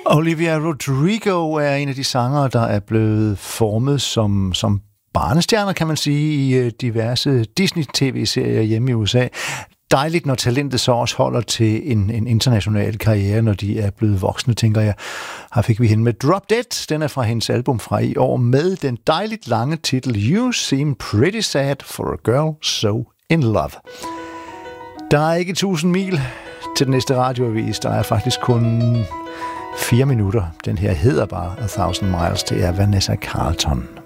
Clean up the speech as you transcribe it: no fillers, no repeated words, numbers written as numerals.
Olivia Rodrigo er en af de sangere, der er blevet formet som barnestjerner, kan man sige, i diverse Disney-tv-serier hjemme i USA. Dejligt, når talentet så også holder til en international karriere, når de er blevet voksne, tænker jeg. Her fik vi hende med Drop Dead. Den er fra hendes album fra i år med den dejligt lange titel You Seem Pretty Sad for a Girl So In Love. Der er ikke 1000 mil til den næste radioavis. Der er faktisk kun 4 minutter. Den her hedder bare A Thousand Miles. Det er Vanessa Carlton.